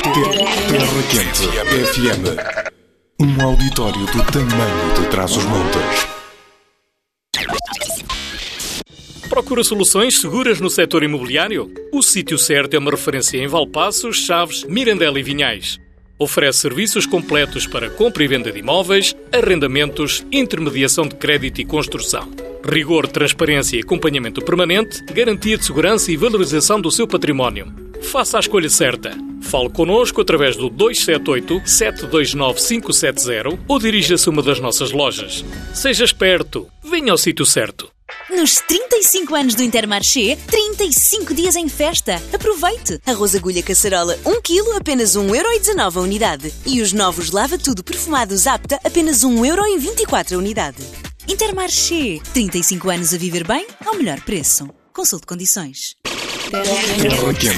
Terra Quente FM. Um auditório do tamanho de Trás-os-Montes. Procura soluções seguras no setor imobiliário? O sítio certo é uma referência em Valpaços, Chaves, Mirandela e Vinhais. Oferece serviços completos para compra e venda de imóveis, arrendamentos, intermediação de crédito e construção. Rigor, transparência e acompanhamento permanente, garantia de segurança e valorização do seu património. Faça a escolha certa. Fale connosco através do 278-729-570 ou dirija-se a uma das nossas lojas. Seja esperto. Venha ao sítio certo. Nos 35 anos do Intermarché, 35 dias em festa. Aproveite! Arroz agulha caçarola 1 kg, apenas 1,19€ a unidade. E os novos Lava Tudo perfumados Apta, apenas 1,24€ a unidade. Intermarché, 35 anos a viver bem ao melhor preço. Consulte condições. Terra Quente.